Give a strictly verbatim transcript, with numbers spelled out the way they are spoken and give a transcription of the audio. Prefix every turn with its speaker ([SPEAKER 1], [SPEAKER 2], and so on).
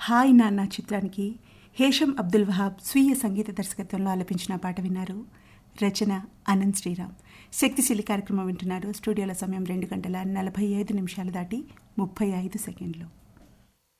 [SPEAKER 1] Hi నాన్న చిత్రానికి హేషం అబ్దుల్ వహాబ్ స్వీయ సంగీత దర్శకత్వంలో ఆలపించిన పాట విన్నారు. రచన అనంత్ శ్రీరామ్. శక్తిశీలి కార్యక్రమం వింటున్నారు. స్టూడియోల సమయం రెండు గంటల నలభై ఐదు నిమిషాలు దాటి ముప్పై ఐదు సెకండ్లు.